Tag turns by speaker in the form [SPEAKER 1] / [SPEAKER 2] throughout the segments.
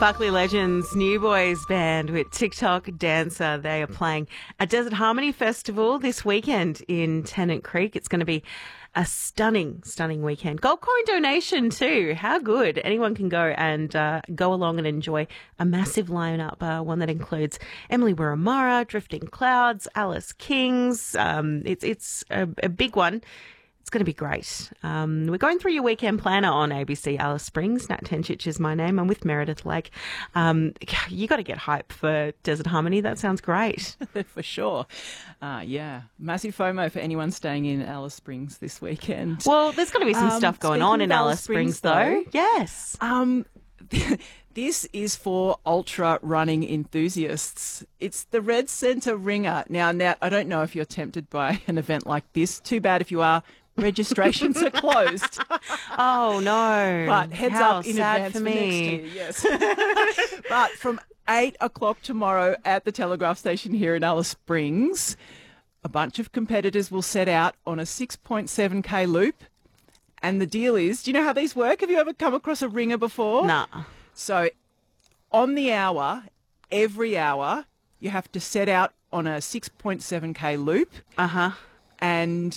[SPEAKER 1] Buckley Legends New Boys Band with TikTok Dancer. They are playing at Desert Harmony Festival this weekend in Tennant Creek. It's going to be a stunning weekend. Gold coin donation too. How good. Anyone can go and go along and enjoy a massive lineup, one that includes Emily Wiramara, Drifting Clouds, Alice Kings. It's a big one. It's going to be great. We're going through your weekend planner on ABC Alice Springs. Nat Tenchich is my name. I'm with Meredith Lake. You got to get hype for Desert Harmony. That sounds great.
[SPEAKER 2] For sure. Yeah. Massive FOMO for anyone staying in Alice Springs this weekend.
[SPEAKER 1] Well, there's got to be some stuff going on in Alice Springs, though. Yes.
[SPEAKER 2] This is for ultra running enthusiasts. It's the Red Centre Ringer. Now, Nat, I don't know if you're tempted by an event like this. Too bad if you are. Registrations are closed.
[SPEAKER 1] Oh, no.
[SPEAKER 2] But heads
[SPEAKER 1] How
[SPEAKER 2] up in
[SPEAKER 1] sad
[SPEAKER 2] advance
[SPEAKER 1] for
[SPEAKER 2] for
[SPEAKER 1] me.
[SPEAKER 2] next year, yes. But from 8 o'clock tomorrow at the Telegraph Station here in Alice Springs, a bunch of competitors will set out on a 6.7K loop. And the deal is, do you know how these work? Have you ever come across a ringer before?
[SPEAKER 1] Nah.
[SPEAKER 2] So on the hour, every hour, you have to set out on a 6.7K loop.
[SPEAKER 1] Uh-huh.
[SPEAKER 2] And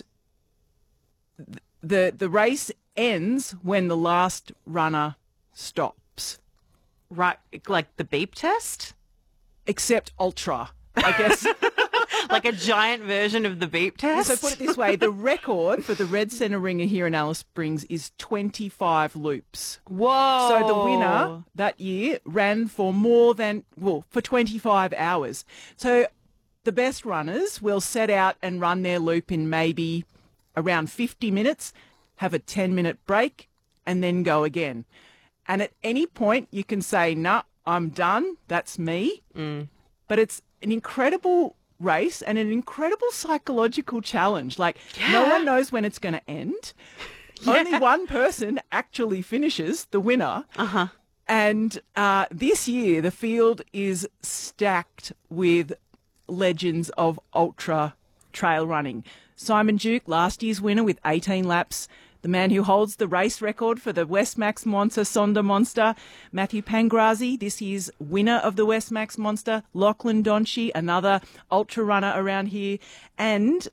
[SPEAKER 2] the race ends when the last runner stops.
[SPEAKER 1] Right, like the beep test?
[SPEAKER 2] Except ultra, I guess.
[SPEAKER 1] Like a giant version of the beep test?
[SPEAKER 2] So put it this way, the record for the Red Centre Ringer here in Alice Springs is 25 loops.
[SPEAKER 1] Whoa.
[SPEAKER 2] So the winner that year ran for for 25 hours. So the best runners will set out and run their loop in maybe around 50 minutes, have a 10-minute break, and then go again. And at any point, you can say, nah, I'm done. That's me. But it's an incredible race and an incredible psychological challenge. Like, no one knows when it's going to end. Only one person actually finishes, the winner.
[SPEAKER 1] Uh-huh.
[SPEAKER 2] And this year, the field is stacked with legends of ultra trail running. Simon Duke, last year's winner with 18 laps. The man who holds the race record for the Westmax Monster Sonder Monster, Matthew Pangrazi, this year's winner of the Westmax Monster. Lachlan Donchi, another ultra runner around here. And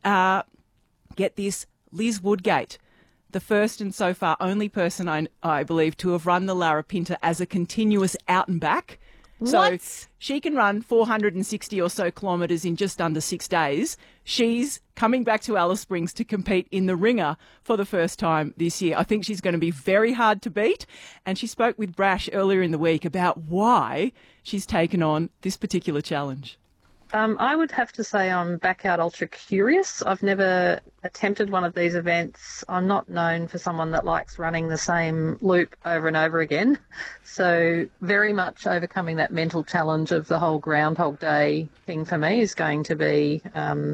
[SPEAKER 2] get this, Liz Woodgate, the first and so far only person I believe to have run the Larapinta as a continuous out and back. So
[SPEAKER 1] What?
[SPEAKER 2] she can run 460 or so kilometres in just under 6 days. She's coming back to Alice Springs to compete in the Ringer for the first time this year. I think she's going to be very hard to beat. And she spoke with Brash earlier in the week about why she's taken on this particular challenge.
[SPEAKER 3] I would have to say I'm back out ultra curious. I've never attempted one of these events. I'm not known for someone that likes running the same loop over and over again. So very much overcoming that mental challenge of the whole Groundhog Day thing for me is going to be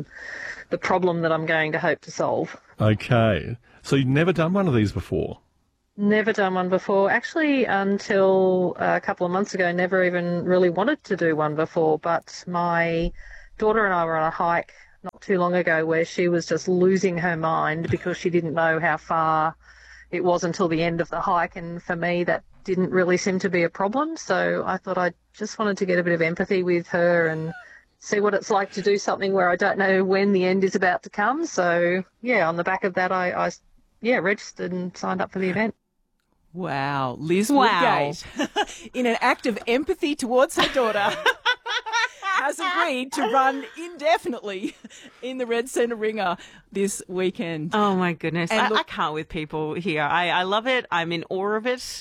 [SPEAKER 3] the problem that I'm going to hope to solve.
[SPEAKER 4] Okay. So you've never done one of these before?
[SPEAKER 3] Never done one before. Actually, until a couple of months ago, never even really wanted to do one before. But my daughter and I were on a hike not too long ago where she was just losing her mind because she didn't know how far it was until the end of the hike. And for me, that didn't really seem to be a problem. So I thought I just wanted to get a bit of empathy with her and see what it's like to do something where I don't know when the end is about to come. So, yeah, on the back of that, I registered and signed up for the event.
[SPEAKER 2] Wow, Liz Woodgate, in an act of empathy towards her daughter, has agreed to run indefinitely in the Red Centre Ringer this weekend.
[SPEAKER 1] Oh, my goodness.
[SPEAKER 2] And
[SPEAKER 1] I can't with people here. I love it. I'm in awe of it.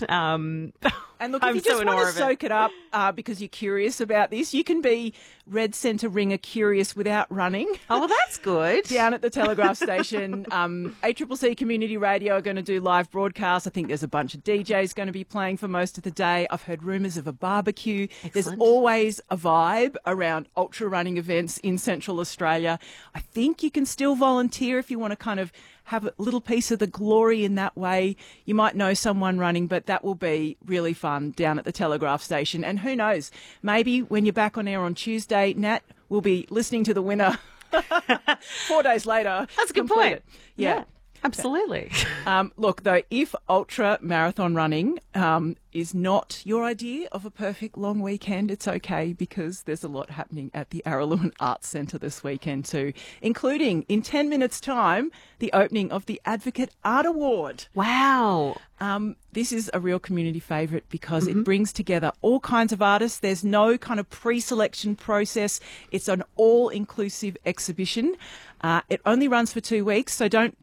[SPEAKER 2] And look, if
[SPEAKER 1] I'm
[SPEAKER 2] you
[SPEAKER 1] so
[SPEAKER 2] just
[SPEAKER 1] in
[SPEAKER 2] want
[SPEAKER 1] awe
[SPEAKER 2] to
[SPEAKER 1] of it.
[SPEAKER 2] soak it up because you're curious about this, you can be Red Centre Ringer curious without running.
[SPEAKER 1] Oh, well, that's good.
[SPEAKER 2] Down at the Telegraph Station. ACCC Community Radio are going to do live broadcasts. I think there's a bunch of DJs going to be playing for most of the day. I've heard rumours of a barbecue.
[SPEAKER 1] Excellent.
[SPEAKER 2] There's always a vibe around ultra running events in Central Australia. I think you can still volunteer if you want to kind of have a little piece of the glory in that way. You might know someone running, but that will be really fun down at the Telegraph Station. And who knows, maybe when you're back on air on Tuesday, Nat, we'll be listening to the winner 4 days later.
[SPEAKER 1] That's a good
[SPEAKER 2] complete
[SPEAKER 1] point.
[SPEAKER 2] it. Yeah.
[SPEAKER 1] Absolutely.
[SPEAKER 2] Look, though, if ultra marathon running is not your idea of a perfect long weekend, it's okay, because there's a lot happening at the Araluen Arts Centre this weekend too, including in 10 minutes' time, the opening of the Advocate Art Award.
[SPEAKER 1] Wow.
[SPEAKER 2] This is a real community favourite because it brings together all kinds of artists. There's no kind of pre-selection process. It's an all-inclusive exhibition. It only runs for 2 weeks, so don't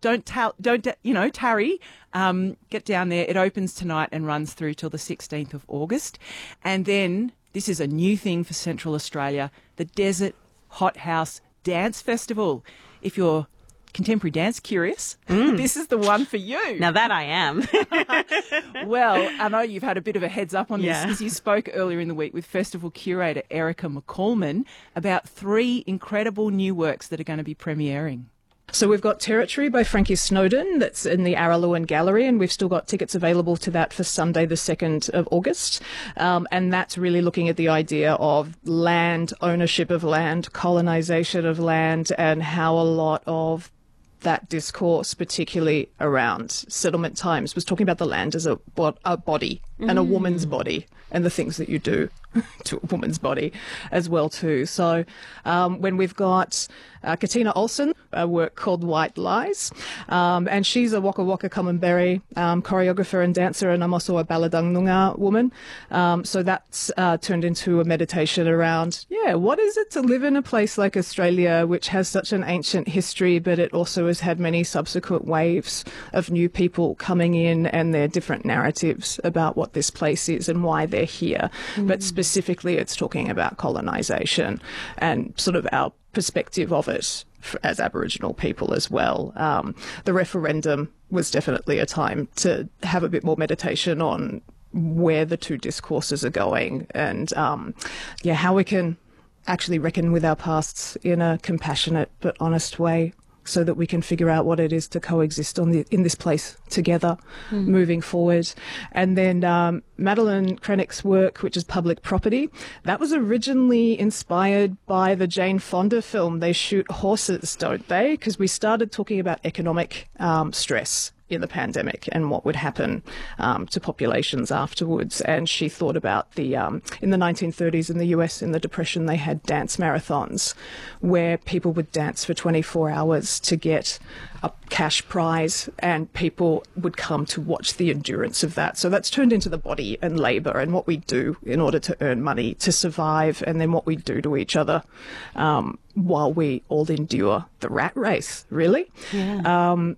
[SPEAKER 2] tarry. Get down there. It opens tonight and runs through till the 16th of August. And then this is a new thing for Central Australia, the Desert Hothouse Dance Festival. If you're contemporary dance curious, this is the one for you.
[SPEAKER 1] Now that I am.
[SPEAKER 2] Well, I know you've had a bit of a heads up on this
[SPEAKER 1] Yeah.
[SPEAKER 2] because you spoke earlier in the week with festival curator Erica McCallman about 3 incredible new works that are going to be premiering.
[SPEAKER 5] So we've got Territory by Frankie Snowden that's in the Araluen Gallery, and we've still got tickets available to that for Sunday the 2nd of August. And that's really looking at the idea of land, ownership of land, colonisation of land, and how a lot of that discourse, particularly around settlement times, was talking about the land as a body and a woman's body and the things that you do to a woman's body as well too. So when we've got Katina Olsen, a work called White Lies, and she's a Waka Waka Kamanberry choreographer and dancer, and I'm also a Baladang Noongar woman. So that's turned into a meditation around, what is it to live in a place like Australia, which has such an ancient history, but it also has had many subsequent waves of new people coming in and their different narratives about what this place is and why they're here. But specifically, it's talking about colonisation and sort of our perspective of it as Aboriginal people as well. The referendum was definitely a time to have a bit more meditation on where the two discourses are going and, how we can actually reckon with our pasts in a compassionate but honest way, so that we can figure out what it is to coexist in this place together moving forward. And then Madeline Krennick's work, which is Public Property, that was originally inspired by the Jane Fonda film They Shoot Horses, Don't They? Because we started talking about economic stress in the pandemic and what would happen to populations afterwards. And she thought about the in the 1930s in the US, in the Depression, they had dance marathons where people would dance for 24 hours to get a cash prize, and people would come to watch the endurance of that. So that's turned into the body and labour and what we do in order to earn money to survive, and then what we do to each other while we all endure the rat race, really.
[SPEAKER 1] Yeah.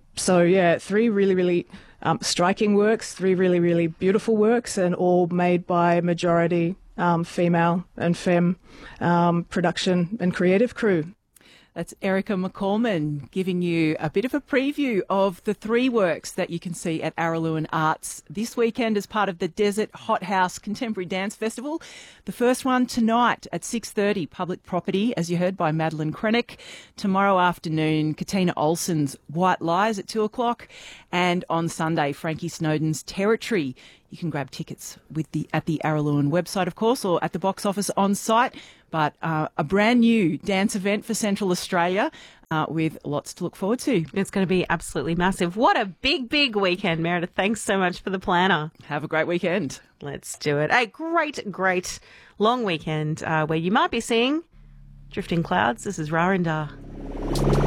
[SPEAKER 5] 3 really, really striking works, 3 really, really beautiful works, and all made by majority female and femme production and creative crew.
[SPEAKER 2] That's Erica McCallman giving you a bit of a preview of the 3 works that you can see at Araluen Arts this weekend as part of the Desert Hothouse Contemporary Dance Festival. The first one tonight at 6:30, Public Property, as you heard, by Madeline Krennick. Tomorrow afternoon, Katina Olsen's White Lies at 2 o'clock. And on Sunday, Frankie Snowden's Territory. You can grab tickets at the Araluen website, of course, or at the box office on site. But a brand new dance event for Central Australia with lots to look forward to.
[SPEAKER 1] It's going to be absolutely massive. What a big, big weekend, Meredith. Thanks so much for the planner.
[SPEAKER 2] Have a great weekend.
[SPEAKER 1] Let's do it. A great, great long weekend where you might be seeing drifting clouds. This is Rarindar.